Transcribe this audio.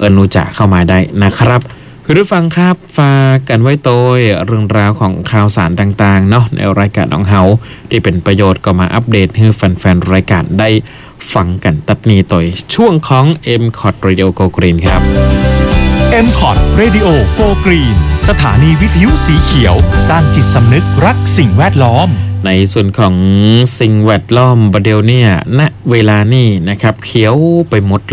อิญนูจะเข้ามาได้นะครับคือได้ฟังครับฝากกันไว้โดยเรื่องราวของข่าวสารต่างๆเนาะในรายการของเฮาที่เป็นประโยชน์ก็มาอัปเดตให้แฟนๆรายการได้ฟังกันตัดนี้ต่อยช่วงของ M-Cot Radio Go Green ครับ M-Cot Radio Go Green สถานีวิทยุสีเขียวสร้างจิตสำนึกรักสิ่งแวดล้อมในส่วนของสิ่งแวดล้อมประเดี๋ยวเนี่ยณเวลานี้นะครับเขียวไปหมด